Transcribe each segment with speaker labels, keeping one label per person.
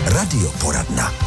Speaker 1: Radioporadna.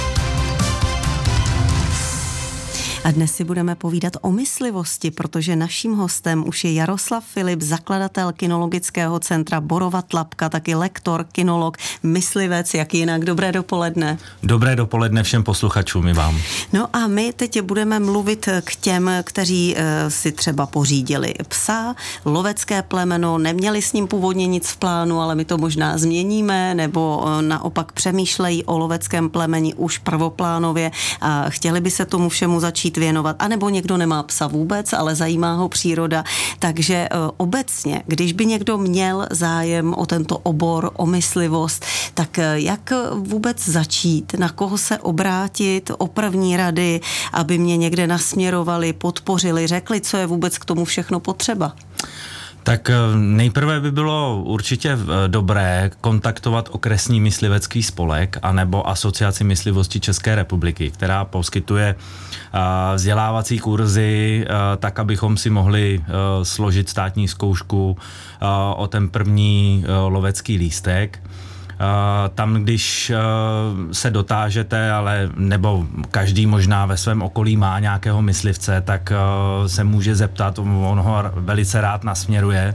Speaker 2: A dnes si budeme povídat o myslivosti, protože naším hostem už je Jaroslav Filip, zakladatel Kynologického centra Borova Tlapka, taky lektor, kynolog, myslivec, jak jinak. Dobré dopoledne.
Speaker 3: Dobré dopoledne všem posluchačům i vám.
Speaker 2: No a my teď budeme mluvit k těm, kteří si třeba pořídili psa, lovecké plemeno, neměli s ním původně nic v plánu, ale my to možná změníme, nebo naopak přemýšlejí o loveckém plemeni už prvoplánově a chtěli by se tomu všemu začít věnovat, anebo někdo nemá psa vůbec, ale zajímá ho příroda. Takže obecně, když by někdo měl zájem o tento obor, o myslivost, tak jak vůbec začít, na koho se obrátit, o první rady, aby mě někde nasměrovali, podpořili, řekli, co je vůbec k tomu všechno potřeba?
Speaker 3: Tak nejprve by bylo určitě dobré kontaktovat okresní myslivecký spolek anebo Asociaci myslivosti České republiky, která poskytuje vzdělávací kurzy tak, abychom si mohli složit státní zkoušku o ten první lovecký lístek. Tam, když se dotážete, ale nebo každý možná ve svém okolí má nějakého myslivce, tak se může zeptat, on ho velice rád nasměruje.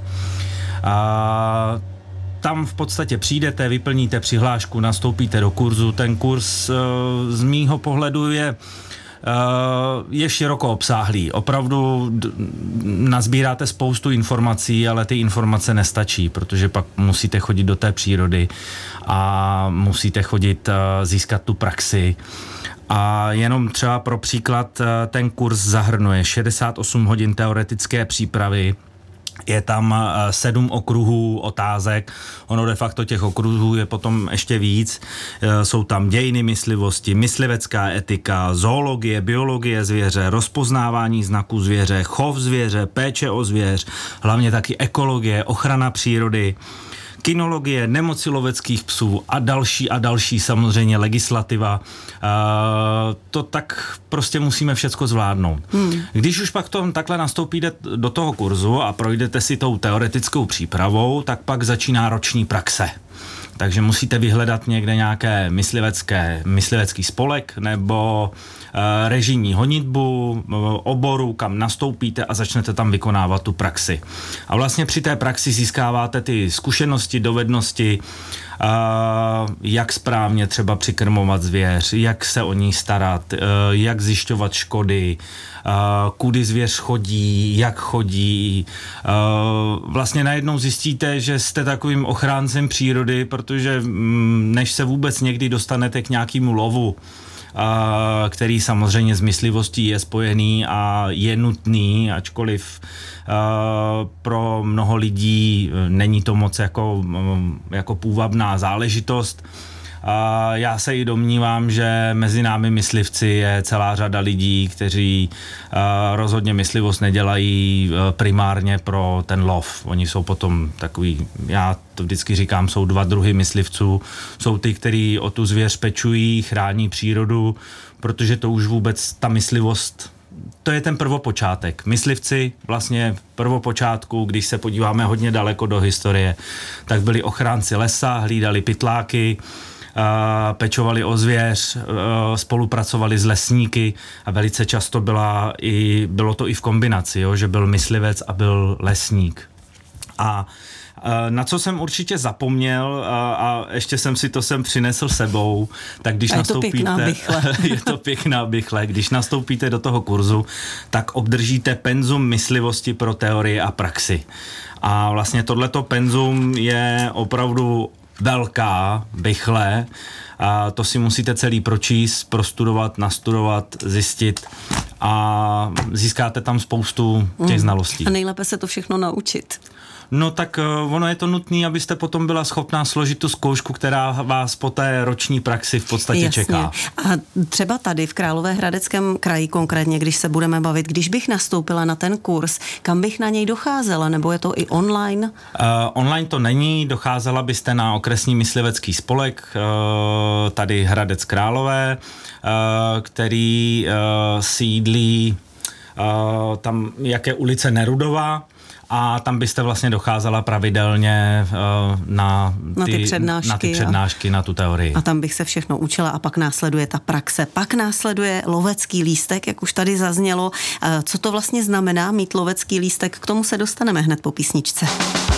Speaker 3: Tam v podstatě přijdete, vyplníte přihlášku, nastoupíte do kurzu. Ten kurz z mýho pohledu je široko obsáhlý. Opravdu nazbíráte spoustu informací, ale ty informace nestačí, protože pak musíte chodit do té přírody a musíte chodit získat tu praxi. A jenom třeba pro příklad ten kurz zahrnuje 68 hodin teoretické přípravy, je tam 7 okruhů otázek, ono de facto těch okruhů je potom ještě víc, jsou tam dějiny myslivosti, myslivecká etika, zoologie, biologie zvěře, rozpoznávání znaků zvěře, chov zvěře, péče o zvěř, hlavně taky ekologie, ochrana přírody, kynologie, nemoci loveckých psů a další samozřejmě legislativa. To tak prostě musíme všecko zvládnout. Když už pak takhle nastoupíte do toho kurzu a projdete si tou teoretickou přípravou, tak pak začíná roční praxe. Takže musíte vyhledat někde nějaké myslivecký spolek nebo režijní honitbu, oboru, kam nastoupíte a začnete tam vykonávat tu praxi. A vlastně při té praxi získáváte ty zkušenosti, dovednosti, jak správně třeba přikrmovat zvěř, jak se o ní starat, jak zjišťovat škody, kudy zvěř chodí, jak chodí. Vlastně najednou zjistíte, že jste takovým ochráncem přírody, protože než se vůbec někdy dostanete k nějakému lovu, který samozřejmě s myslivostí je spojený a je nutný, ačkoliv pro mnoho lidí není to moc jako půvabná záležitost. Já se i domnívám, že mezi námi myslivci je celá řada lidí, kteří rozhodně myslivost nedělají primárně pro ten lov. Oni jsou potom takový, já to vždycky říkám, jsou 2 druhy myslivců. Jsou ty, kteří o tu zvěř pečují, chrání přírodu, protože to už vůbec ta myslivost, to je ten prvopočátek. Myslivci vlastně v prvopočátku, když se podíváme hodně daleko do historie, tak byli ochránci lesa, hlídali pytláky, pečovali o zvěř, spolupracovali s lesníky a velice často bylo to i v kombinaci, jo, že byl myslivec a byl lesník. A na co jsem určitě zapomněl a ještě jsem si to sem přinesl sebou, tak když nastoupíte... Je to pěkná bychle. Když nastoupíte do toho kurzu, tak obdržíte penzum myslivosti pro teorii a praxi. A vlastně tohleto penzum je opravdu velká bychle a to si musíte celý pročíst, prostudovat, nastudovat, zjistit a získáte tam spoustu těch znalostí.
Speaker 2: A nejlépe se to všechno naučit.
Speaker 3: No tak ono je to nutné, abyste potom byla schopná složit tu zkoušku, která vás po té roční praxi v podstatě čeká.
Speaker 2: A třeba tady v Královéhradeckém kraji konkrétně, když se budeme bavit, když bych nastoupila na ten kurz, kam bych na něj docházela, nebo je to i online?
Speaker 3: Online to není, docházela byste na okresní myslivecký spolek, tady Hradec Králové, který sídlí tam, jak je ulice Nerudová, a tam byste vlastně docházela pravidelně na ty přednášky, na tu teorii.
Speaker 2: A tam bych se všechno učila a pak následuje ta praxe. Pak následuje lovecký lístek, jak už tady zaznělo. Co to vlastně znamená mít lovecký lístek? K tomu se dostaneme hned po písničce.